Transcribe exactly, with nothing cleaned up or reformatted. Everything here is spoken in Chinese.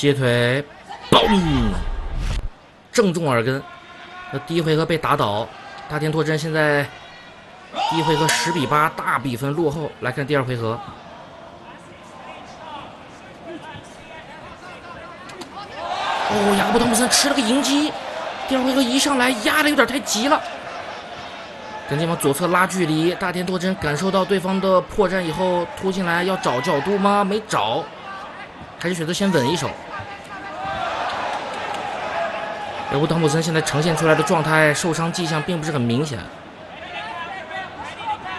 接腿，嘣，正中耳根。那第一回合被打倒，大田拓真现在第一回合十比八大比分落后。来看第二回合。 哦，雅各布汤普森吃了个迎击，第二回合一上来压的有点太急了。跟前往左侧拉距离，大田拓真感受到对方的破绽以后，突进来要找角度吗？没找，还是选择先稳一手。雅各布汤普森现在呈现出来的状态，受伤迹象并不是很明显。